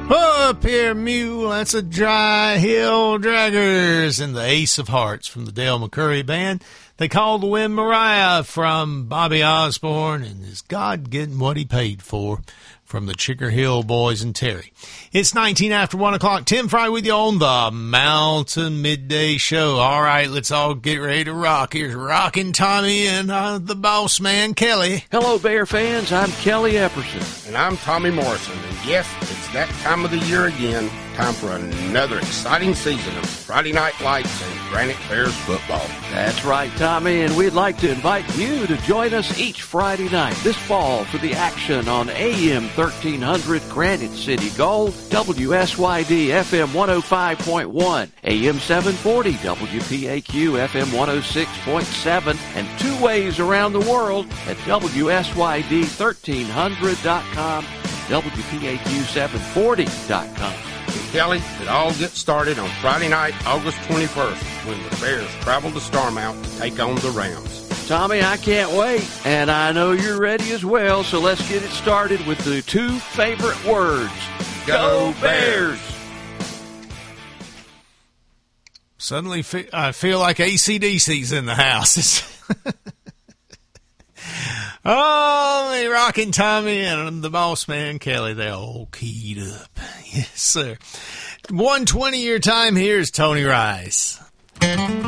Up here, mule, that's a Dry Hill Draggers and the Ace of Hearts from the Dale McCurry Band. They call the wind Mariah from Bobby Osborne, and is God getting what he paid for from the Chicker Hill Boys and Terry. It's 19 after 1 o'clock. Tim Fry with you on the Mountain Midday Show. All right, let's all get ready to rock. Here's Rockin' Tommy and the boss man, Kelly. Hello, Bear fans. I'm Kelly Epperson. And I'm Tommy Morrison. And yes, it's that time of the year again. Time for another exciting season of Friday Night Lights and Granite Bears football. That's right, Tommy, and we'd like to invite you to join us each Friday night this fall for the action on AM 1300 Granite City Gold, WSYD FM 105.1, AM 740 WPAQ FM 106.7, and two ways around the world at WSYD1300.com and WPAQ740.com. And Kelly, it all gets started on Friday night, August 21st, when the Bears travel to Starmount to take on the Rams. Tommy, I can't wait, and I know you're ready as well, so let's get it started with the two favorite words. Go Bears! Suddenly I feel like AC/DC's in the house. Oh, Rockin' Tommy and the boss man, Kelly, they all keyed up. Yes, sir. 1:20 your time. Here's Tony Rice.